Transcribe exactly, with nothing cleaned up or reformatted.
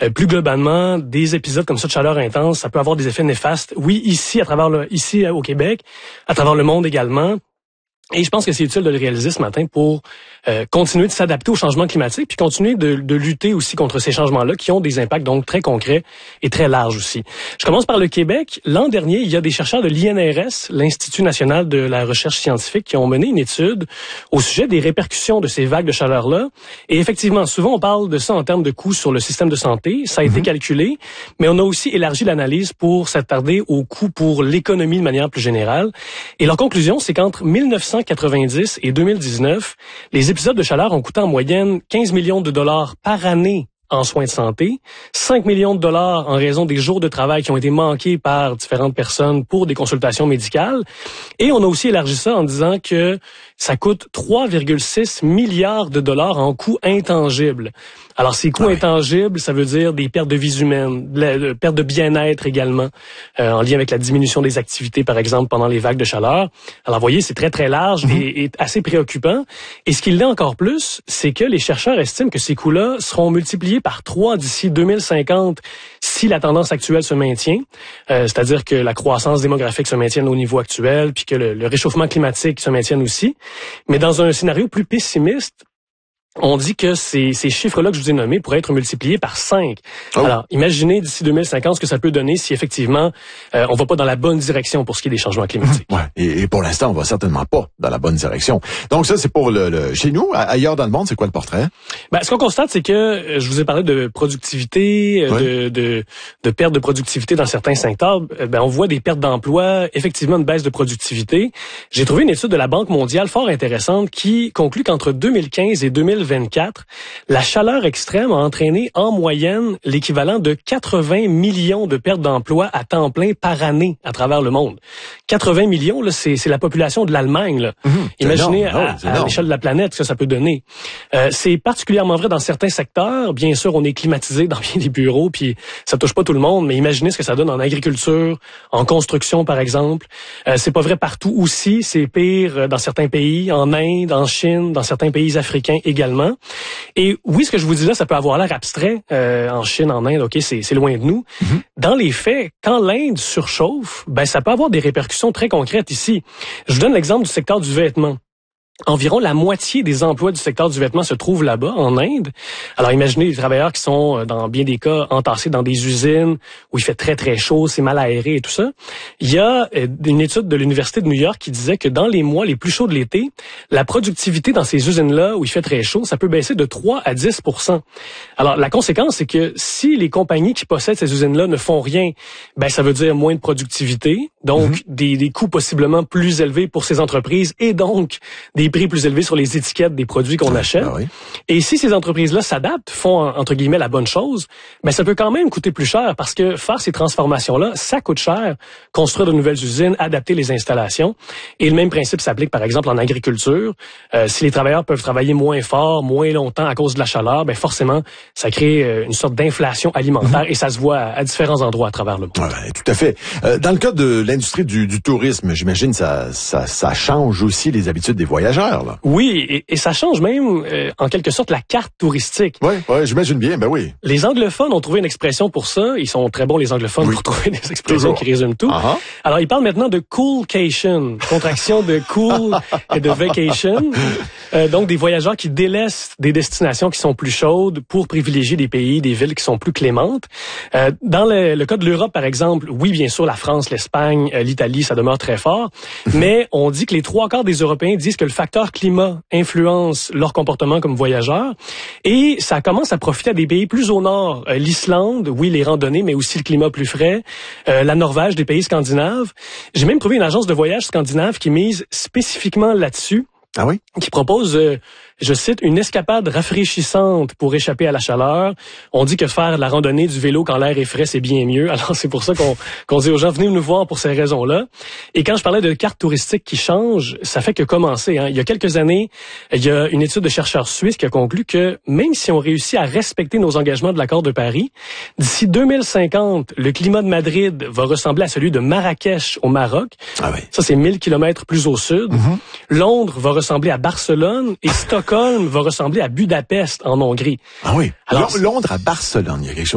euh, plus globalement, des épisodes comme ça de chaleur intense, ça peut avoir des effets néfastes. Oui, ici, à travers le, ici au Québec, à travers le monde également. Et je pense que c'est utile de le réaliser ce matin pour euh, continuer de s'adapter au changement climatique, puis continuer de, de lutter aussi contre ces changements-là qui ont des impacts donc très concrets et très larges aussi. Je commence par le Québec. L'an dernier, il y a des chercheurs de l'I N R S, l'Institut national de la recherche scientifique, qui ont mené une étude au sujet des répercussions de ces vagues de chaleur-là. Et effectivement, souvent on parle de ça en termes de coûts sur le système de santé. Ça a mm-hmm. été calculé, mais on a aussi élargi l'analyse pour s'attarder aux coûts pour l'économie de manière plus générale. Et leur conclusion, c'est qu'entre mille neuf cent quatre-vingt-dix et deux mille dix-neuf, les épisodes de chaleur ont coûté en moyenne quinze millions de dollars par année en soins de santé, cinq millions de dollars en raison des jours de travail qui ont été manqués par différentes personnes pour des consultations médicales. Et on a aussi élargi ça en disant que ça coûte trois virgule six milliards de dollars en coûts intangibles. Alors, ces coûts ah oui. intangibles, ça veut dire des pertes de vies humaines, de, de pertes de bien-être également, euh, en lien avec la diminution des activités, par exemple, pendant les vagues de chaleur. Alors, vous voyez, c'est très, très large mm-hmm. et, et assez préoccupant. Et ce qu'il l'est encore plus, c'est que les chercheurs estiment que ces coûts-là seront multipliés par trois d'ici deux mille cinquante si la tendance actuelle se maintient. Euh, c'est-à-dire que la croissance démographique se maintienne au niveau actuel, puis que le, le réchauffement climatique se maintienne aussi. Mais dans un scénario plus pessimiste, on dit que ces, ces chiffres-là que je vous ai nommés pourraient être multipliés par cinq. Oh. Alors, imaginez d'ici deux mille cinquante ce que ça peut donner si effectivement euh, on va pas dans la bonne direction pour ce qui est des changements climatiques. Ouais. Et, et pour l'instant, on va certainement pas dans la bonne direction. Donc ça, c'est pour le, le chez nous. Ailleurs dans le monde, c'est quoi le portrait? Ben, ce qu'on constate, c'est que euh, je vous ai parlé de productivité, euh, ouais. de, de, de perte de productivité dans certains secteurs. Euh, ben, on voit des pertes d'emploi, effectivement une baisse de productivité. J'ai trouvé une étude de la Banque mondiale fort intéressante qui conclut qu'entre deux mille quinze et deux mille vingt-quatre, la chaleur extrême a entraîné en moyenne l'équivalent de quatre-vingts millions de pertes d'emploi à temps plein par année à travers le monde. quatre-vingts millions, là, c'est, c'est la population de l'Allemagne. Là. Mmh, Imaginez énorme, à, non, à l'échelle de la planète ce que ça peut donner. Euh, c'est particulièrement vrai dans certains secteurs. Bien sûr, on est climatisé dans bien des bureaux, puis ça touche pas tout le monde, mais imaginez ce que ça donne en agriculture, en construction, par exemple. Euh, c'est pas vrai partout aussi. C'est pire dans certains pays, en Inde, en Chine, dans certains pays africains également. Et oui, ce que je vous dis là, ça peut avoir l'air abstrait. Euh, en Chine, en Inde, ok, c'est, c'est loin de nous. Mm-hmm. Dans les faits, quand l'Inde surchauffe, ben ça peut avoir des répercussions très concrètes ici. Je vous donne l'exemple du secteur du vêtement. Environ la moitié des emplois du secteur du vêtement se trouvent là-bas, en Inde. Alors, imaginez les travailleurs qui sont, dans bien des cas, entassés dans des usines où il fait très, très chaud, c'est mal aéré et tout ça. Il y a une étude de l'Université de New York qui disait que dans les mois les plus chauds de l'été, la productivité dans ces usines-là où il fait très chaud, ça peut baisser de trois à dix pour cent. Alors, la conséquence, c'est que si les compagnies qui possèdent ces usines-là ne font rien, ben ça veut dire moins de productivité, donc mm-hmm. des, des coûts possiblement plus élevés pour ces entreprises et donc des prix plus élevés sur les étiquettes des produits qu'on achète. Ah oui. Et si ces entreprises-là s'adaptent, font entre guillemets la bonne chose, ben ça peut quand même coûter plus cher parce que faire ces transformations-là, ça coûte cher. Construire de nouvelles usines, adapter les installations. Et le même principe s'applique par exemple en agriculture. Euh, si les travailleurs peuvent travailler moins fort, moins longtemps à cause de la chaleur, ben forcément, ça crée une sorte d'inflation alimentaire mm-hmm. et ça se voit à, à différents endroits à travers le monde. Ouais, tout à fait. Euh, dans le cas de l'industrie du, du tourisme, j'imagine ça, ça, ça change aussi les habitudes des voyageurs. Là. Oui, et, et ça change même, euh, en quelque sorte, la carte touristique. Oui, ouais, j'imagine bien, ben oui. Les anglophones ont trouvé une expression pour ça. Ils sont très bons, les anglophones, oui. pour trouver des expressions Toujours. Qui résument tout. Uh-huh. Alors, ils parlent maintenant de coolcation, contraction de cool et de vacation. Euh, donc, des voyageurs qui délaissent des destinations qui sont plus chaudes pour privilégier des pays, des villes qui sont plus clémentes. Euh, dans le, le cas de l'Europe, par exemple, oui, bien sûr, la France, l'Espagne, euh, l'Italie, ça demeure très fort. Mais on dit que les trois quarts des Européens disent que le facteur climat influence leur comportement comme voyageurs. Et ça commence à profiter à des pays plus au nord. Euh, L'Islande, oui, les randonnées, mais aussi le climat plus frais. Euh, la Norvège, des pays scandinaves. J'ai même trouvé une agence de voyage scandinave qui mise spécifiquement là-dessus. Ah oui? Qui propose, euh, je cite, une escapade rafraîchissante pour échapper à la chaleur. On dit que faire la randonnée du vélo quand l'air est frais, c'est bien mieux. Alors, c'est pour ça qu'on, qu'on dit aux gens, venez nous voir pour ces raisons-là. Et quand je parlais de cartes touristiques qui changent, ça fait que commencer. Hein. Il y a quelques années, il y a une étude de chercheurs suisses qui a conclu que même si on réussit à respecter nos engagements de l'accord de Paris, d'ici deux mille cinquante, le climat de Madrid va ressembler à celui de Marrakech au Maroc. Ah oui. Ça, c'est mille kilomètres plus au sud. Mm-hmm. Londres va ressembler à Barcelone et Stockholm va ressembler à Budapest en Hongrie. Ah oui. Alors, Londres à Barcelone, il y a quelque chose